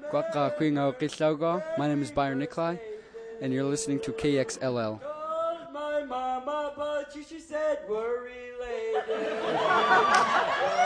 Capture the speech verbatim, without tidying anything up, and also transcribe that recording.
Kwaka Kwingo Kislaugo. My name is Byron Nikolai, and you're listening to K X L L. Called my mama, but she, she said we're related.